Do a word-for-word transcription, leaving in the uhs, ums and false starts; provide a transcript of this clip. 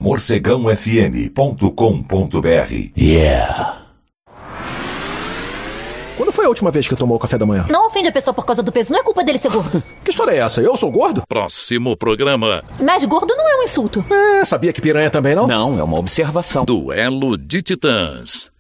morcegão f m ponto com ponto b r. Yeah! Quando foi a última vez que tomou o café da manhã? Não ofende a pessoa por causa do peso, não é culpa dele ser gordo. Que história é essa? Eu sou gordo? Próximo programa. Mas gordo não é um insulto. É, sabia que piranha também não? Não, é uma observação. Duelo de Titãs.